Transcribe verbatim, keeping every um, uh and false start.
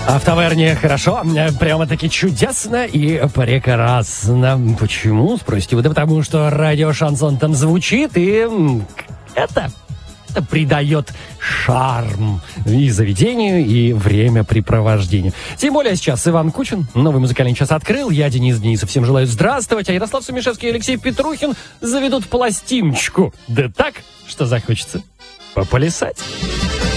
А в таверне хорошо, прямо-таки чудесно и прекрасно. Почему, спросите вы? Да потому что радио «Шансон» там звучит, и это придает шарм и заведению, и времяпрепровождению. Тем более сейчас Иван Кучин новый музыкальный час открыл. Я, Денис Денисов, всем желаю здравствовать. А Ярослав Сумишевский и Алексей Петрухин заведут пластиночку. Да так, что захочется поплясать.